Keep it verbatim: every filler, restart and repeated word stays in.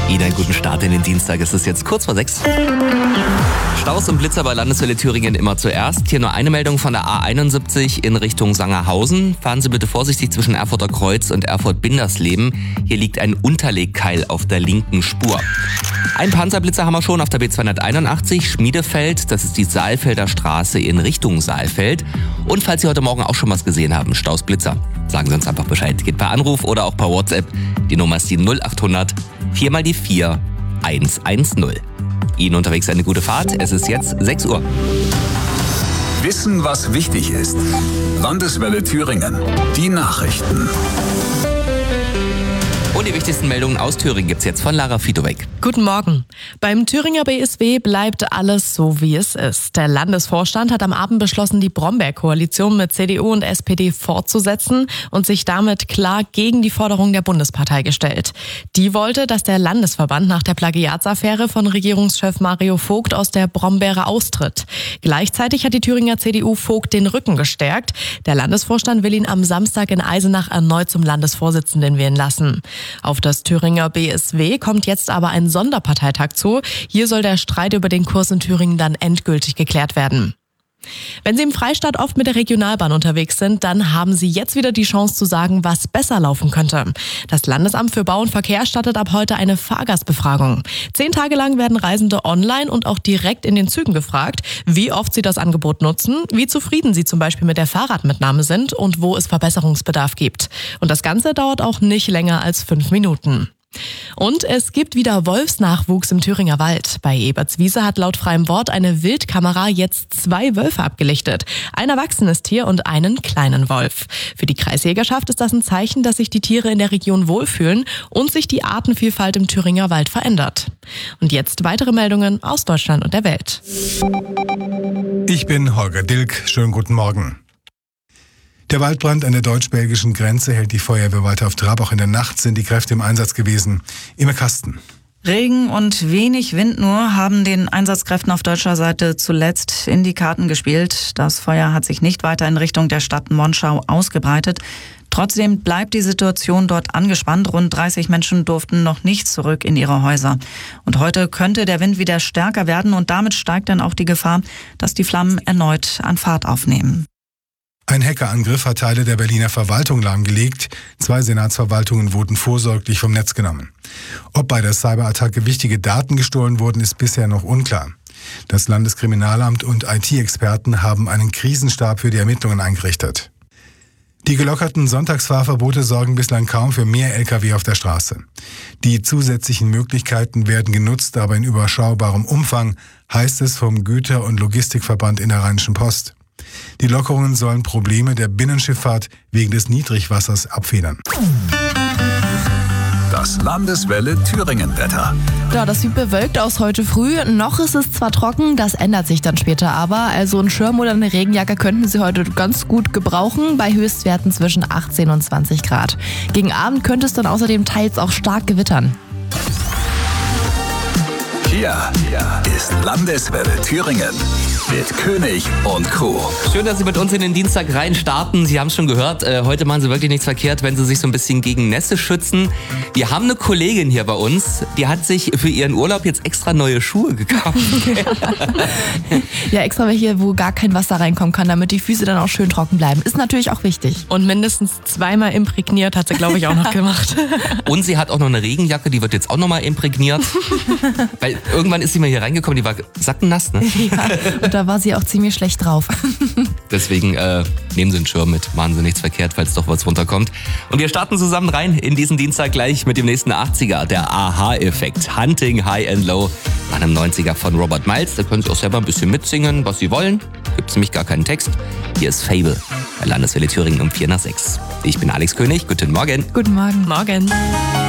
Ihnen einen guten Start in den Dienstag. Es ist jetzt kurz vor sechs. Staus und Blitzer bei Landeswelle Thüringen immer zuerst. Hier nur eine Meldung von der A einundsiebzig in Richtung Sangerhausen. Fahren Sie bitte vorsichtig zwischen Erfurter Kreuz und Erfurt-Bindersleben. Hier liegt ein Unterlegkeil auf der linken Spur. Ein Panzerblitzer haben wir schon auf der B zweihunderteinundachtzig, Schmiedefeld. Das ist die Saalfelder Straße in Richtung Saalfeld. Und falls Sie heute Morgen auch schon was gesehen haben, Stausblitzer, sagen Sie uns einfach Bescheid. Geht per Anruf oder auch per WhatsApp. Die Nummer ist die null achthundert vier mal die vier eins eins null. Ihnen unterwegs eine gute Fahrt. Es ist jetzt sechs Uhr. Wissen, was wichtig ist. Landeswelle Thüringen. Die Nachrichten. Und die wichtigsten Meldungen aus Thüringen gibt's jetzt von Lara Fitowek. Guten Morgen. Beim Thüringer B S W bleibt alles so, wie es ist. Der Landesvorstand hat am Abend beschlossen, die Brombeer-Koalition mit C D U und S P D fortzusetzen und sich damit klar gegen die Forderung der Bundespartei gestellt. Die wollte, dass der Landesverband nach der Plagiatsaffäre von Regierungschef Mario Vogt aus der Brombeere austritt. Gleichzeitig hat die Thüringer C D U Vogt den Rücken gestärkt. Der Landesvorstand will ihn am Samstag in Eisenach erneut zum Landesvorsitzenden wählen lassen. Auf das Thüringer B S W kommt jetzt aber ein Sonderparteitag zu. Hier soll der Streit über den Kurs in Thüringen dann endgültig geklärt werden. Wenn Sie im Freistaat oft mit der Regionalbahn unterwegs sind, dann haben Sie jetzt wieder die Chance zu sagen, was besser laufen könnte. Das Landesamt für Bau und Verkehr startet ab heute eine Fahrgastbefragung. Zehn Tage lang werden Reisende online und auch direkt in den Zügen gefragt, wie oft sie das Angebot nutzen, wie zufrieden sie zum Beispiel mit der Fahrradmitnahme sind und wo es Verbesserungsbedarf gibt. Und das Ganze dauert auch nicht länger als fünf Minuten. Und es gibt wieder Wolfsnachwuchs im Thüringer Wald. Bei Ebertswiese hat laut freiem Wort eine Wildkamera jetzt zwei Wölfe abgelichtet. Ein erwachsenes Tier und einen kleinen Wolf. Für die Kreisjägerschaft ist das ein Zeichen, dass sich die Tiere in der Region wohlfühlen und sich die Artenvielfalt im Thüringer Wald verändert. Und jetzt weitere Meldungen aus Deutschland und der Welt. Ich bin Holger Dilk. Schönen guten Morgen. Der Waldbrand an der deutsch-belgischen Grenze hält die Feuerwehr weiter auf Trab. Auch in der Nacht sind die Kräfte im Einsatz gewesen. Immer Kasten. Regen und wenig Wind nur haben den Einsatzkräften auf deutscher Seite zuletzt in die Karten gespielt. Das Feuer hat sich nicht weiter in Richtung der Stadt Monschau ausgebreitet. Trotzdem bleibt die Situation dort angespannt. Rund dreißig Menschen durften noch nicht zurück in ihre Häuser. Und heute könnte der Wind wieder stärker werden und damit steigt dann auch die Gefahr, dass die Flammen erneut an Fahrt aufnehmen. Ein Hackerangriff hat Teile der Berliner Verwaltung lahmgelegt. Zwei Senatsverwaltungen wurden vorsorglich vom Netz genommen. Ob bei der Cyberattacke wichtige Daten gestohlen wurden, ist bisher noch unklar. Das Landeskriminalamt und I T-Experten haben einen Krisenstab für die Ermittlungen eingerichtet. Die gelockerten Sonntagsfahrverbote sorgen bislang kaum für mehr L K W auf der Straße. Die zusätzlichen Möglichkeiten werden genutzt, aber in überschaubarem Umfang, heißt es vom Güter- und Logistikverband Innerrheinischen Post. Die Lockerungen sollen Probleme der Binnenschifffahrt wegen des Niedrigwassers abfedern. Das Landeswelle Thüringen-Wetter. Ja, das sieht bewölkt aus heute früh. Noch ist es zwar trocken, das ändert sich dann später aber. Also ein Schirm oder eine Regenjacke könnten Sie heute ganz gut gebrauchen, bei Höchstwerten zwischen achtzehn und zwanzig Grad. Gegen Abend könnte es dann außerdem teils auch stark gewittern. Hier ist Landeswelle Thüringen mit König und Crew. Schön, dass Sie mit uns in den Dienstag rein starten. Sie haben es schon gehört, äh, heute machen Sie wirklich nichts verkehrt, wenn Sie sich so ein bisschen gegen Nässe schützen. Wir haben eine Kollegin hier bei uns, die hat sich für ihren Urlaub jetzt extra neue Schuhe gekauft. Ja, extra welche, wo gar kein Wasser reinkommen kann, damit die Füße dann auch schön trocken bleiben. Ist natürlich auch wichtig. Und mindestens zweimal imprägniert hat sie, glaube ich, auch noch gemacht. Und sie hat auch noch eine Regenjacke, die wird jetzt auch nochmal imprägniert. Weil irgendwann ist sie mal hier reingekommen, die war sackennass, ne? Ja, und da war sie auch ziemlich schlecht drauf. Deswegen äh, nehmen Sie einen Schirm mit, machen Sie nichts verkehrt, falls doch was runterkommt. Und wir starten zusammen rein in diesen Dienstag gleich mit dem nächsten achtziger, der Aha-Effekt. Hunting High and Low, an einem neunziger von Robert Miles. Da können Sie auch selber ein bisschen mitsingen, was Sie wollen. Gibt nämlich gar keinen Text. Hier ist Fable bei Landeswelle Thüringen um vier nach sechs. Ich bin Alex König, guten Morgen. Guten Morgen. Morgen.